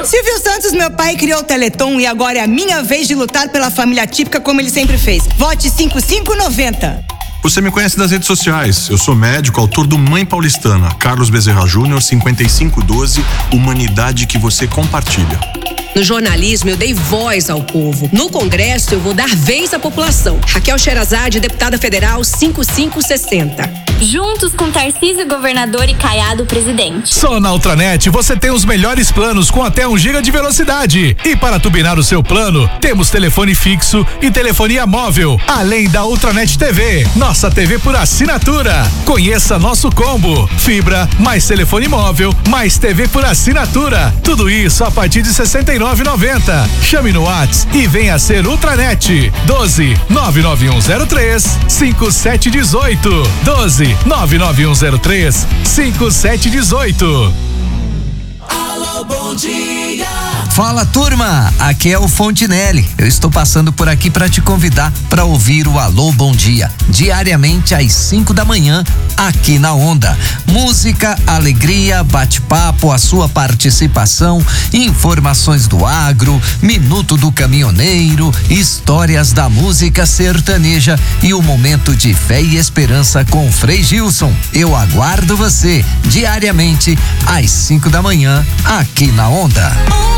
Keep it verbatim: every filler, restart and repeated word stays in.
Silvio Santos, meu pai, criou o Teleton e agora é a minha vez de lutar pela família típica como ele sempre fez. Vote cinco cinco nove zero. Você me conhece das redes sociais. Eu sou médico, autor do Mãe Paulistana, Carlos Bezerra Júnior, cinquenta e cinco doze, humanidade que você compartilha. No jornalismo, eu dei voz ao povo. No Congresso, eu vou dar vez à população. Raquel Sherazade, deputada federal, cinquenta e cinco sessenta. Juntos com Tarcísio, governador, e Caiado, presidente. Só na Ultranet você tem os melhores planos com até um giga de velocidade. E para turbinar o seu plano, temos telefone fixo e telefonia móvel, além da Ultranet T V, nossa T V por assinatura. Conheça nosso combo: fibra, mais telefone móvel, mais T V por assinatura. Tudo isso a partir de sessenta e nove reais e noventa centavos. Chame no WhatsApp e venha ser Ultranet. doze nove nove um zero três cinco sete um oito. doze nove nove um zero três cinco sete um oito. Alô, bom dia. Fala, turma, aqui é o Fontinelli. Eu estou passando por aqui para te convidar para ouvir o Alô Bom Dia, diariamente às cinco da manhã, aqui na Onda. Música, alegria, bate-papo, a sua participação, informações do agro, minuto do caminhoneiro, histórias da música sertaneja e o momento de fé e esperança com Frei Gilson. Eu aguardo você diariamente às cinco da manhã, aqui na Onda.